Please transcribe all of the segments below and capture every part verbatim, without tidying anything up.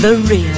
The Real.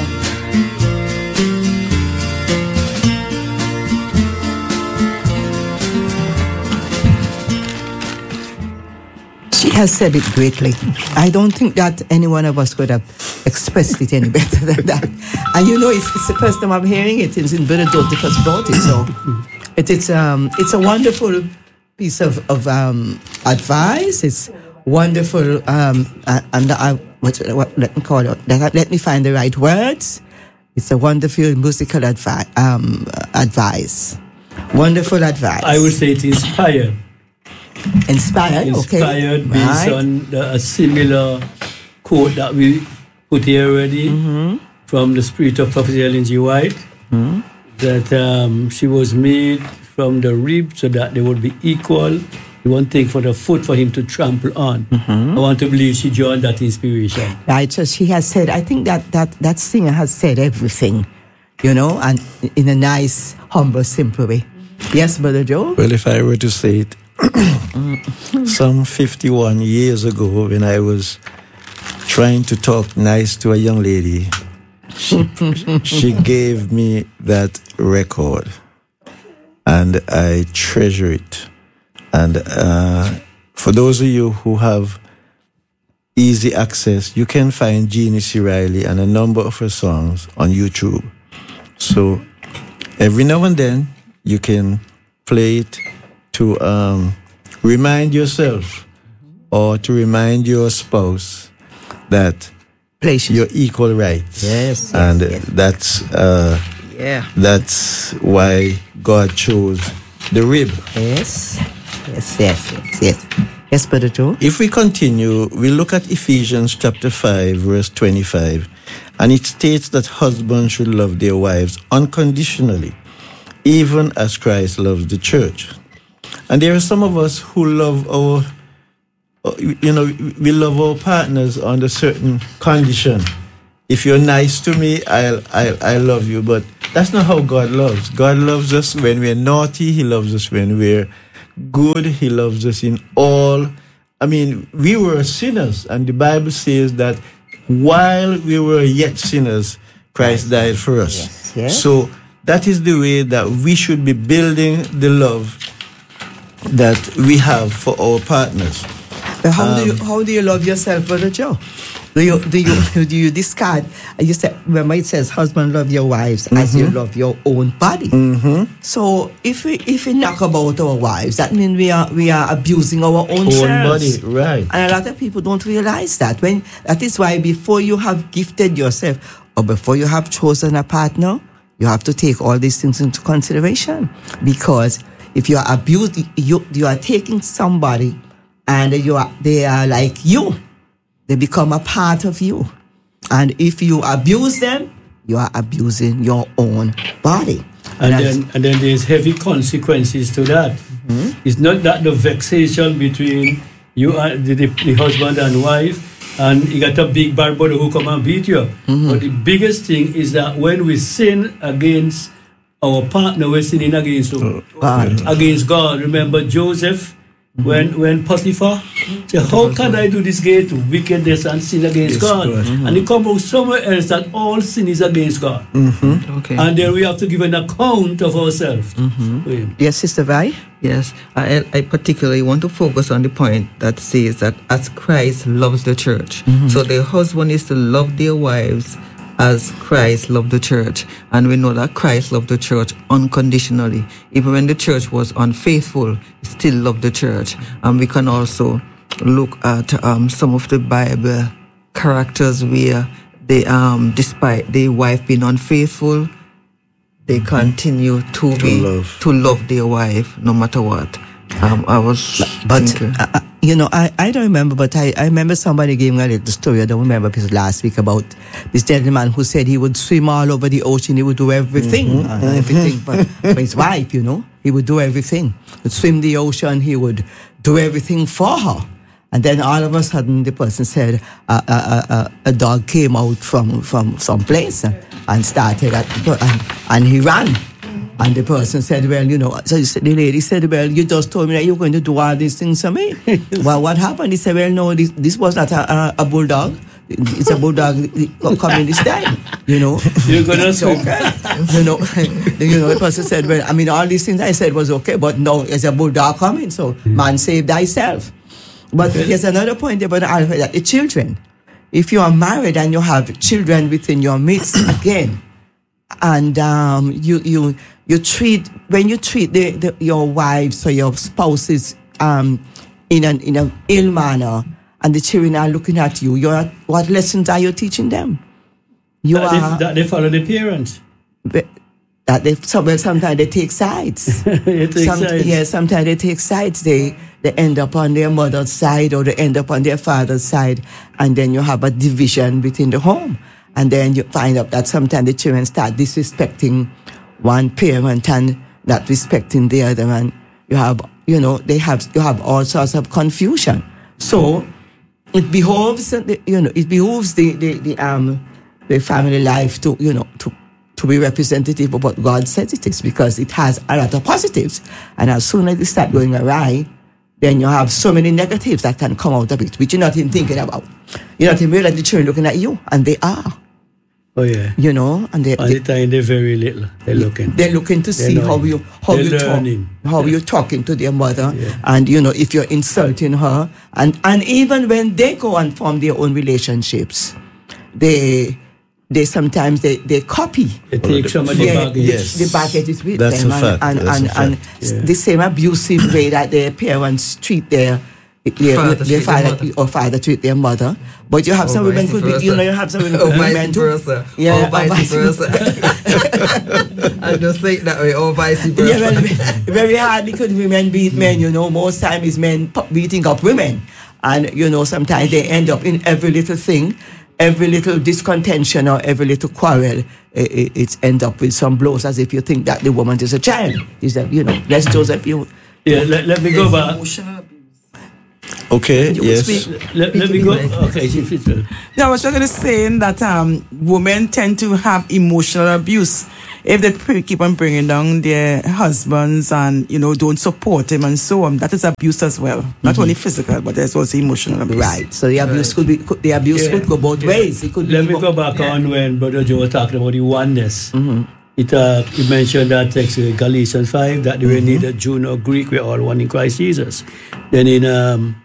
She has said it greatly. I don't think that any one of us could have expressed it any better than that. And you know, it's, it's the first time I'm hearing it. It's in Brother Dorothy first brought it. So it, it's um it's a wonderful piece of of um advice. It's wonderful um uh, and I what, what let me call it. Let me find the right words. It's a wonderful musical advi- um advice. Wonderful advice. I would say it inspired. Inspired, Inspired okay. based Right. on the, a similar quote that we put here already Mm-hmm. from the Spirit of Prophet Ellen G. White, Mm-hmm. that um, she was made from the rib so that they would be equal. The one thing for the foot for him to trample on. Mm-hmm. I want to believe she joined that inspiration. Right, so she has said, I think that, that that singer has said everything, you know, and in a nice, humble, simple way. Yes, Brother Joe? Well, if I were to say it, some fifty-one years ago, when I was trying to talk nice to a young lady, she, she gave me that record, and I treasure it. And uh, for those of you who have easy access, you can find Jeannie C. Riley and a number of her songs on YouTube. So every now and then, you can play it to um, remind yourself or to remind your spouse that Places. you're equal rights. Yes, yes, and yes. that's uh, Yeah. that's why God chose the rib. Yes, yes, yes, yes, yes. Yes, Brother Joe? If we continue, we look at Ephesians chapter five, verse twenty-five, and it states that husbands should love their wives unconditionally, even as Christ loves the church. And there are some of us who love our, you know, we love our partners under certain condition. If you're nice to me, I'll, I'll, I love you. But that's not how God loves. God loves us when we're naughty. He loves us when we're good. He loves us in all. I mean, we were sinners. And the Bible says that while we were yet sinners, Christ died for us. Yes, yes. So that is the way that we should be building the love that we have for our partners. But how Um, do you how do you love yourself, Brother Joe? Do you do you do you discard? You said, remember it says, "Husband, love your wives as you love your own body." Mm-hmm. So if we if we knock about our wives, that means we are we are abusing our own, Own selves. body, right. And a lot of people don't realize that. When that is why before you have gifted yourself or before you have chosen a partner, you have to take all these things into consideration. Because if you are abused, you you are taking somebody, and you are they are like you. They become a part of you. And if you abuse them, you are abusing your own body. And That's- then, and then there's heavy consequences to that. It's not that the vexation between you and the, the, the husband and wife, and you got a big bad brother who come and beat you up. But the biggest thing is that when we sin against our partner, we're sinning against who? God. Against God. Remember Joseph, when when Potiphar said, "How can I do this great wickedness and sin against Yes, God?" God. And he come out somewhere else that all sin is against God. Okay. And then we have to give an account of ourselves to him. Yes, Sister Vi? Yes, I, I particularly want to focus on the point that says that as Christ loves the church, so the husband is to love their wives as Christ loved the church. And we know that Christ loved the church unconditionally. Even when the church was unfaithful, he still loved the church. And we can also look at um, some of the Bible characters where they, um, despite the wife being unfaithful, they continue to, be love. to love their wife no matter what. Um, I was But, thinking, uh, uh, you know, I, I don't remember, but I, I remember somebody gave me a little story. I don't remember if it was last week about this gentleman who said he would swim all over the ocean. He would do everything, uh, everything for, for his wife, you know. He would do everything. He would swim the ocean. He would do everything for her. And then all of a sudden, the person said uh, uh, uh, a dog came out from, from some place and started at, and, and he ran. And the person said, well, you know, so the lady said, well, you just told me that you're going to do all these things for me. Well, what happened? He said, well, no, this, this was not a, a, a bulldog. it's a bulldog coming this time, you know. You're gonna It's swim. okay. You know, you know, the person said, well, I mean, all these things I said was okay, but no, it's a bulldog coming, so man, save thyself. But there's another point about that the children. If you are married and you have children within your midst, again, and um, you you you treat when you treat the, the, your wives or your spouses um, in an in an ill manner, and the children are looking at you, you're what lessons are you teaching them? You That are they, that they follow the parents. that they some, well, sometimes they take sides. It takes Some, sides. yeah, sometimes they take sides. They they end up on their mother's side or they end up on their father's side, and then you have a division within the home. And then you find out that sometimes the children start disrespecting one parent and not respecting the other, and you have you know they have you have all sorts of confusion. So it behoves the, you know it behooves the the, the um the family life to you know to. to be representative of what God says it is, because it has a lot of positives. And as soon as it start going awry, then you have so many negatives that can come out of it, which you're not even thinking about. You're not even realizing the children looking at you, and they are. Oh yeah. You know, and they, All they the time they're very little. They're looking. they're looking to see how knowing. you how They're you talk, learning. how you're talking to their mother, Yeah. and you know if you're insulting her, and and even when they go and form their own relationships, they. They sometimes they, they copy. They take some of the Yeah, baggage. yes. the baggage is with That's them, a and, fact. and, That's and, a and fact. Yeah. the same abusive way that their parents treat their their, Father their treat their father mother. or father treat their mother. But you have Or some women vice could be, you versa. know, you have some women Or women vice too. versa. Yeah, Or vice versa. I just say it that way. Or vice versa. Yeah, well, very hardly could women beat men, you know. Most time is men pu- beating up women. And, you know, sometimes they end up in every little thing, every little discontention or every little quarrel, it, it, it ends up with some blows, as if you think that the woman is a child. Is that, you know, let's Joseph, you... Yeah, let, let me go back. Emotional abuse. Okay, you yes. speak. Let, let me go. Okay, she fits well. No, I was just going to say that um, women tend to have emotional abuse if they pre- keep on bringing down their husbands and, you know, don't support him and so on. That is abuse as well. Not only physical, but there's also emotional abuse. Right. So the abuse could be could, the abuse Yeah. could go both Yeah. ways. It could Let be me go back on when Brother Joe was talking about the oneness. It uh, he mentioned that text in Galatians five that they were neither Jew nor Greek, we're all one in Christ Jesus. Then in um,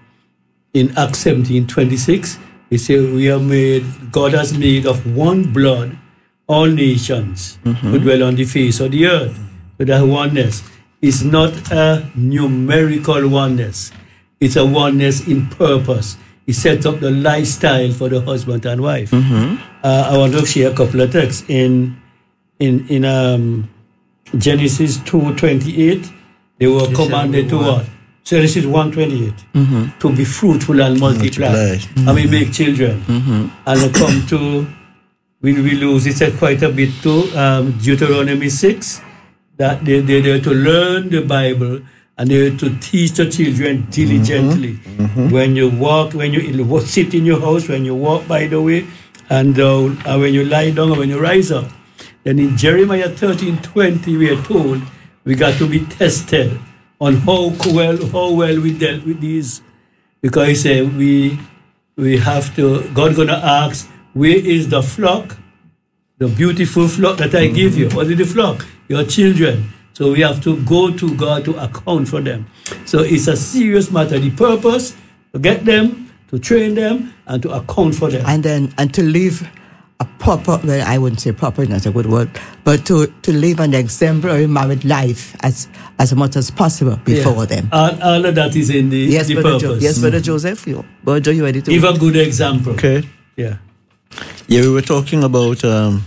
in Acts seventeen twenty-six, he said, we are made, God has made of one blood all nations who dwell on the face of the earth. So that oneness is not a numerical oneness. It's a oneness in purpose. He sets up the lifestyle for the husband and wife. Uh, I want to share a couple of texts in in in um, Genesis two twenty-eight. They were You shall commanded be to one. what? Genesis one twenty-eight. To be fruitful and multiply. Multiply. And we make children. And we come to, we, we lose it said quite a bit to um, Deuteronomy six, that they, they, they're to learn the Bible and they're to teach the children diligently. When you walk, when you in- sit in your house, when you walk by the way, and uh, uh, when you lie down, and when you rise up. Then in Jeremiah thirteen twenty, we are told we got to be tested on how well how well we dealt with these, because he said we we have to. God gonna ask, where is the flock, the beautiful flock that I give you? What is the flock? Your children. So we have to go to God to account for them. So it's a serious matter. The purpose to get them, to train them, and to account for them. and then and to live a proper, well, I wouldn't say proper, not a good word, but to, to live an exemplary married life as as much as possible before Yeah. them. All, all of that is in the, Yes, the Brother purpose. Jo- yes, Brother Joseph, you, Brother Joe, you ready to? Give a good example. Okay. Yeah. Yeah, we were talking about um,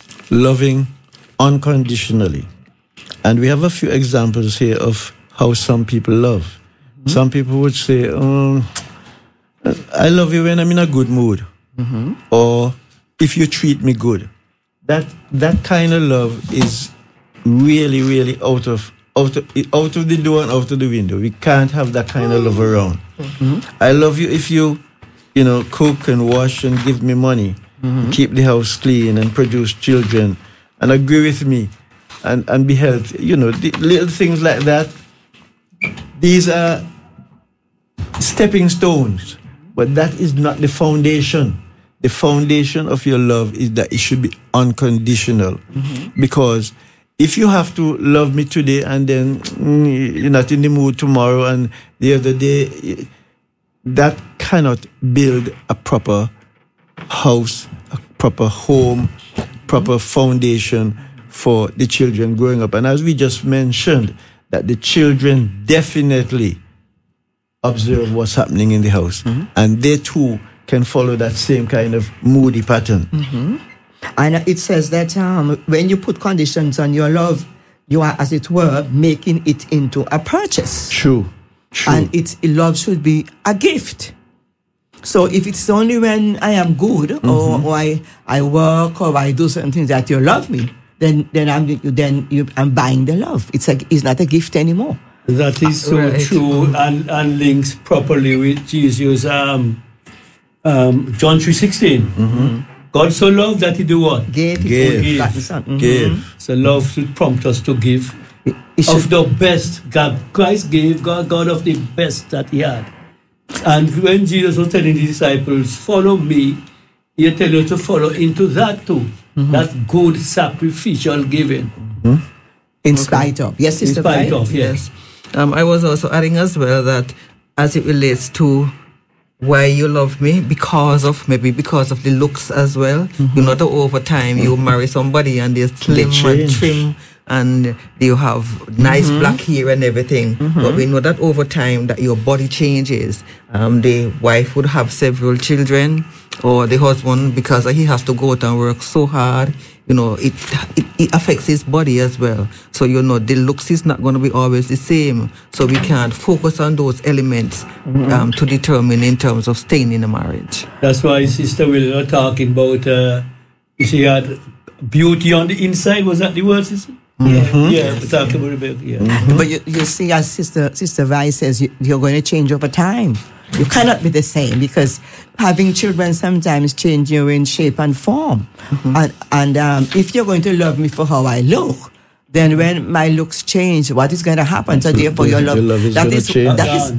loving unconditionally. And we have a few examples here of how some people love. Some people would say, um, I love you when I'm in a good mood. Or if you treat me good. That that kind of love is really, really out of out of, out of the door and out of the window. We can't have that kind of love around. I love you if you, you know, cook and wash and give me money, keep the house clean and produce children, and agree with me, and, and be healthy. You know, the little things like that. These are stepping stones, but that is not the foundation. the foundation of your love is that it should be unconditional. Mm-hmm. Because if you have to love me today and then mm, you're not in the mood tomorrow and the other day, that cannot build a proper house, a proper home, proper foundation for the children growing up. And as we just mentioned, that the children definitely observe what's happening in the house. Mm-hmm. And they too can follow that same kind of moody pattern. Mm-hmm. And it says that um, when you put conditions on your love, you are, as it were, making it into a purchase. True. True. And it's, love should be a gift. So if it's only when I am good, mm-hmm. or, or I, I work or I do certain things that you love me, then then I'm then you, I'm buying the love. It's a, it's not a gift anymore. That is so right. true, and, and links properly with Jesus. Um, um, John three sixteen. Mm-hmm. God so loved that he do what? Gave. Gave. Give. Mm-hmm. Give. So love should prompt us to give it, it of the best. God, Christ gave God, God of the best that he had. And when Jesus was telling the disciples, follow me, he tell you to follow into that too. Mm-hmm. That good sacrificial giving. Mm-hmm. In okay. spite of. Yes, Sister In spite Vi? of, yes. yes. Um, I was also adding as well that as it relates to why you love me, because of, maybe because of the looks as well. Mm-hmm. You know, that over time you marry somebody and they're slim and trim and you have nice mm-hmm. black hair and everything. Mm-hmm. But we know that over time that your body changes. Um, the wife would have several children, or the husband, because he has to go out and work so hard, you know, it, it it affects his body as well. So, you know, the looks is not going to be always the same. So we can't focus on those elements mm-hmm. um, to determine in terms of staying in a marriage. That's why Sister Will was talking about, uh, she had beauty on the inside. Was that the word, Sister? Mm-hmm. Yeah, yeah, we're talking about it. Yeah. Mm-hmm. But you, you see, as Sister Sister Vi says, you, you're going to change over time. You cannot be the same, because having children sometimes change you in shape and form. Mm-hmm. And, and um, if you're going to love me for how I look, then when my looks change, what is going to happen? So therefore, your love, your love is that is change. that is